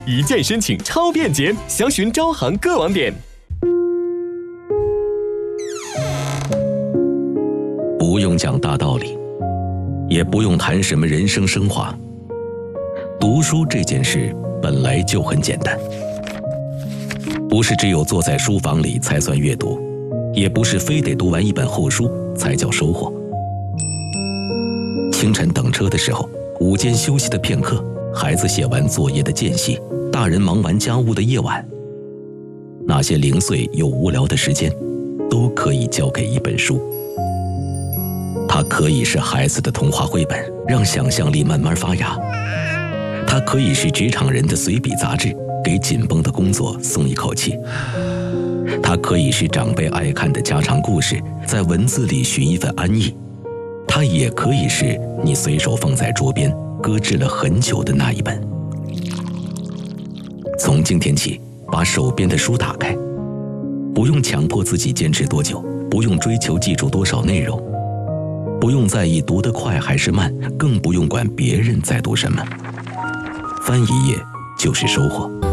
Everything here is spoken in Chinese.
一键申请超便捷，详询招行各网点。 不用讲大道理，也不用谈什么人生升华。读书这件事本来就很简单，不是只有坐在书房里才算阅读，也不是非得读完一本厚书才叫收获。清晨等车的时候，午间休息的片刻，孩子写完作业的间隙，大人忙完家务的夜晚，那些零碎又无聊的时间，都可以交给一本书。它可以是孩子的童话绘本，让想象力慢慢发芽；它可以是职场人的随笔杂志，给紧绷的工作松一口气；它可以是长辈爱看的家常故事，在文字里寻一份安逸；它也可以是你随手放在桌边搁置了很久的那一本。从今天起，把手边的书打开，不用强迫自己坚持多久，不用追求记住多少内容，不用在意读得快还是慢，更不用管别人在读什么。翻一页就是收获。